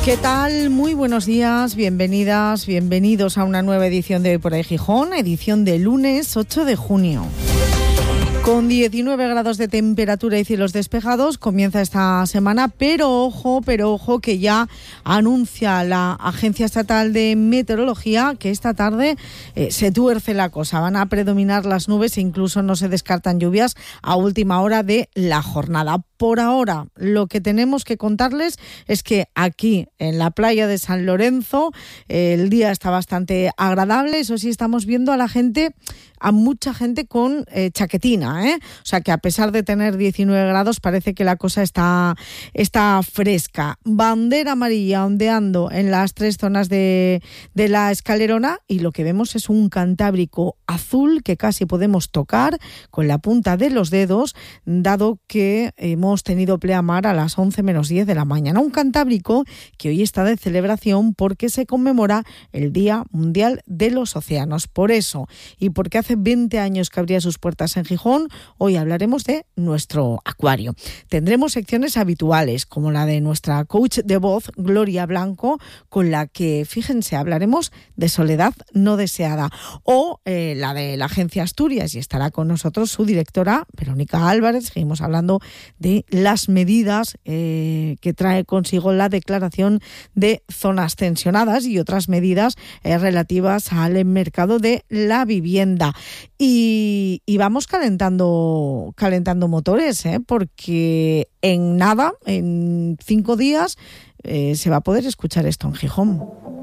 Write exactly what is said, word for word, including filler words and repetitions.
¿Qué tal? Muy buenos días, bienvenidas, bienvenidos a una nueva edición de Por ahí Gijón, edición de lunes ocho de junio. Con diecinueve grados de temperatura y cielos despejados comienza esta semana, pero ojo, pero ojo que ya anuncia la Agencia Estatal de Meteorología que esta tarde eh, se tuerce la cosa. Van a predominar las nubes e incluso no se descartan lluvias a última hora de la jornada. Por ahora, lo que tenemos que contarles es que aquí, en la playa de San Lorenzo, eh, el día está bastante agradable. Eso sí, estamos viendo a la gente, a mucha gente con eh, chaquetina, ¿eh? O sea que a pesar de tener diecinueve grados, parece que la cosa está, está fresca. Bandera amarilla ondeando en las tres zonas de, de la escalerona, y lo que vemos es un Cantábrico azul que casi podemos tocar con la punta de los dedos, dado que hemos tenido pleamar a las once menos diez de la mañana. Un Cantábrico que hoy está de celebración porque se conmemora el Día Mundial de los Océanos. Por eso, y porque hace veinte años que abría sus puertas en Gijón, hoy hablaremos de nuestro acuario. Tendremos secciones habituales, como la de nuestra coach de voz, Gloria Blanco, con la que, fíjense, hablaremos de soledad no deseada, o eh, la de la Agencia Asturias, y estará con nosotros su directora, Verónica Álvarez. Seguimos hablando de las medidas eh, que trae consigo la declaración de zonas tensionadas y otras medidas eh, relativas al mercado de la vivienda. Y, y vamos calentando, calentando motores, ¿eh? Porque en nada, en cinco días, eh, se va a poder escuchar esto en Gijón.